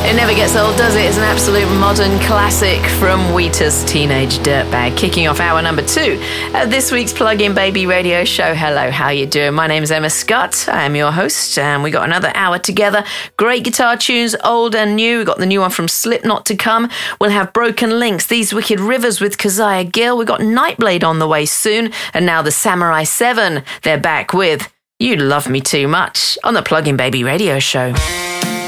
It never gets old, does it? It's an absolute modern classic from Wheatus, Teenage Dirtbag, kicking off hour number 2 of this week's Plug-in Baby radio show. Hello, how you doing? My name's Emma Scott. I am your host, and we got another hour together. Great guitar tunes, old and new. We've got the new one from Slipknot to come. We'll have Broken Links, These Wicked Rivers with Keziah Gill. We've got Nightblade on the way soon, and now the Samurai 7. They're back with You Love Me Too Much on the Plug-in Baby radio show.